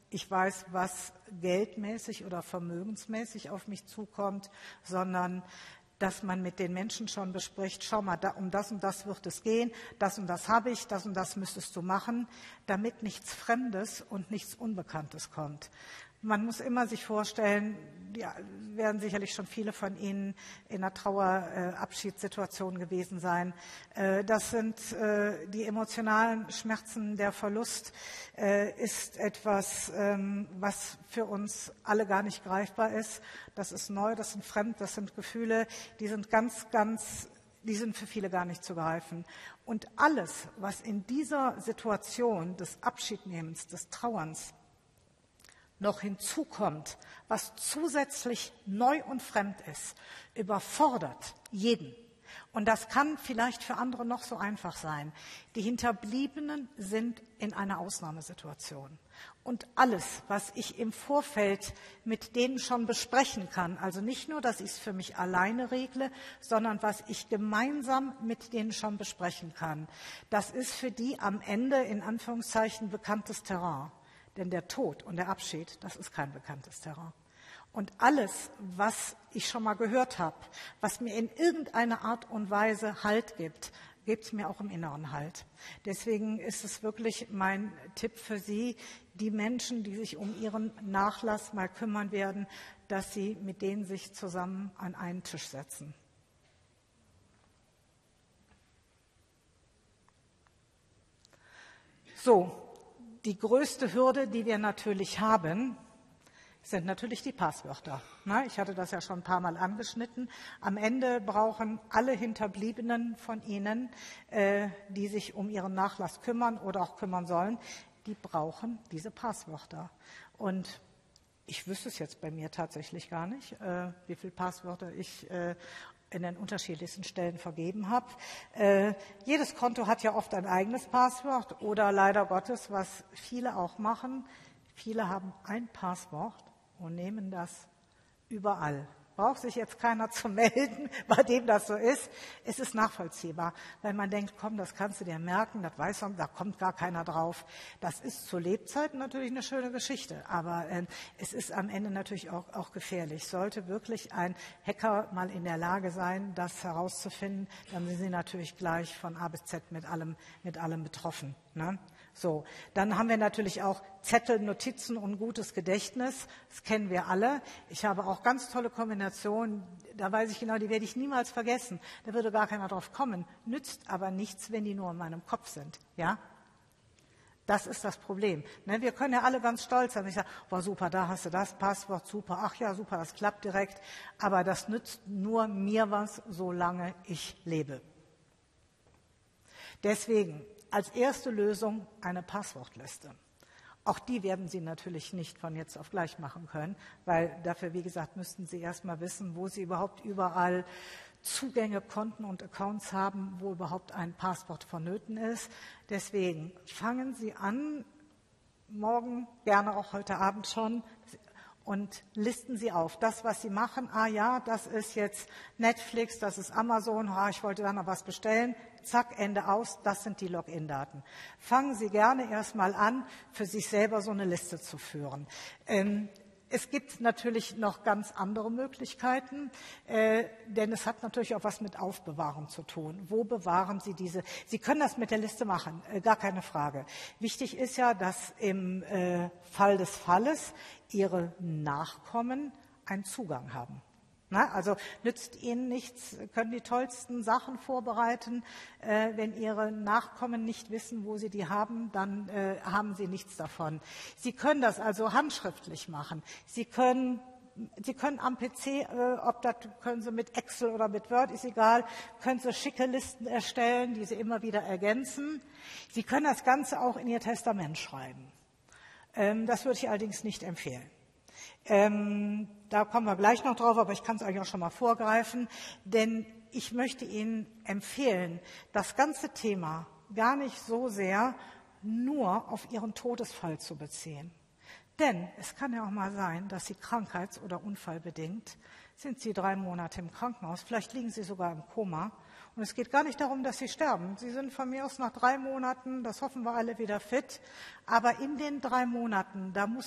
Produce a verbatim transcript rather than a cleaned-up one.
ich weiß, was geldmäßig oder vermögensmäßig auf mich zukommt, sondern dass man mit den Menschen schon bespricht, schau mal, da, um das und das wird es gehen, das und das habe ich, das und das müsstest du machen, damit nichts Fremdes und nichts Unbekanntes kommt. Man muss immer sich vorstellen, ja, werden sicherlich schon viele von Ihnen in einer Trauerabschiedssituation gewesen sein. Äh, das sind äh, die emotionalen Schmerzen. Der Verlust äh, ist etwas, ähm, was für uns alle gar nicht greifbar ist. Das ist neu, das sind fremd, das sind Gefühle, die sind ganz, ganz, die sind für viele gar nicht zu greifen. Und alles, was in dieser Situation des Abschiednehmens, des Trauerns noch hinzukommt, was zusätzlich neu und fremd ist, überfordert jeden. Und das kann vielleicht für andere noch so einfach sein. Die Hinterbliebenen sind in einer Ausnahmesituation. Und alles, was ich im Vorfeld mit denen schon besprechen kann, also nicht nur, dass ich es für mich alleine regle, sondern was ich gemeinsam mit denen schon besprechen kann, das ist für die am Ende in Anführungszeichen bekanntes Terrain. Denn der Tod und der Abschied, das ist kein bekanntes Terrain. Und alles, was ich schon mal gehört habe, was mir in irgendeiner Art und Weise Halt gibt, gibt es mir auch im Inneren Halt. Deswegen ist es wirklich mein Tipp für Sie, die Menschen, die sich um ihren Nachlass mal kümmern werden, dass Sie mit denen sich zusammen an einen Tisch setzen. So. Die größte Hürde, die wir natürlich haben, sind natürlich die Passwörter. Ich hatte das ja schon ein paar Mal angeschnitten. Am Ende brauchen alle Hinterbliebenen von Ihnen, die sich um ihren Nachlass kümmern oder auch kümmern sollen, die brauchen diese Passwörter. Und ich wüsste es jetzt bei mir tatsächlich gar nicht, wie viele Passwörter ich in den unterschiedlichsten Stellen vergeben habe. Äh, jedes Konto hat ja oft ein eigenes Passwort oder leider Gottes, was viele auch machen, viele haben ein Passwort und nehmen das überall. Braucht sich jetzt keiner zu melden, bei dem das so ist. Es ist nachvollziehbar, weil man denkt, komm, das kannst du dir merken, das weiß man, da kommt gar keiner drauf. Das ist zu Lebzeiten natürlich eine schöne Geschichte, aber äh, es ist am Ende natürlich auch, auch gefährlich. Sollte wirklich ein Hacker mal in der Lage sein, das herauszufinden, dann sind sie natürlich gleich von A bis Z mit allem, mit allem betroffen, ne? So, dann haben wir natürlich auch Zettel, Notizen und gutes Gedächtnis. Das kennen wir alle. Ich habe auch ganz tolle Kombinationen. Da weiß ich genau, die werde ich niemals vergessen. Da würde gar keiner drauf kommen. Nützt aber nichts, wenn die nur in meinem Kopf sind. Ja? Das ist das Problem. Ne, wir können ja alle ganz stolz sein. Ich sage, boah, super, da hast du das Passwort, super. Ach ja, super, das klappt direkt. Aber das nützt nur mir was, solange ich lebe. Deswegen als erste Lösung eine Passwortliste. Auch die werden Sie natürlich nicht von jetzt auf gleich machen können, weil dafür, wie gesagt, müssten Sie erst mal wissen, wo Sie überhaupt überall Zugänge, Konten und Accounts haben, wo überhaupt ein Passwort vonnöten ist. Deswegen fangen Sie an, morgen, gerne auch heute Abend schon, und listen Sie auf. Das, was Sie machen, ah ja, das ist jetzt Netflix, das ist Amazon, ah, ich wollte da noch was bestellen, zack, Ende aus, das sind die Login-Daten. Fangen Sie gerne erstmal an, für sich selber so eine Liste zu führen. Ähm, Es gibt natürlich noch ganz andere Möglichkeiten, äh, denn es hat natürlich auch was mit Aufbewahren zu tun. Wo bewahren Sie diese? Sie können das mit der Liste machen, äh, gar keine Frage. Wichtig ist ja, dass im äh, Fall des Falles Ihre Nachkommen einen Zugang haben. Na, also nützt Ihnen nichts, können die tollsten Sachen vorbereiten. Äh, wenn Ihre Nachkommen nicht wissen, wo Sie die haben, dann äh, haben Sie nichts davon. Sie können das also handschriftlich machen. Sie können, Sie können am P C, äh, ob das können Sie mit Excel oder mit Word, ist egal, können Sie schicke Listen erstellen, die Sie immer wieder ergänzen. Sie können das Ganze auch in Ihr Testament schreiben. Ähm, das würde ich allerdings nicht empfehlen. Ähm, da kommen wir gleich noch drauf, aber ich kann es eigentlich auch schon mal vorgreifen, denn ich möchte Ihnen empfehlen, das ganze Thema gar nicht so sehr nur auf Ihren Todesfall zu beziehen. Denn es kann ja auch mal sein, dass Sie krankheits- oder unfallbedingt sind Sie drei Monate im Krankenhaus, vielleicht liegen Sie sogar im Koma. Und es geht gar nicht darum, dass Sie sterben. Sie sind von mir aus nach drei Monaten, das hoffen wir alle, wieder fit. Aber in den drei Monaten, da muss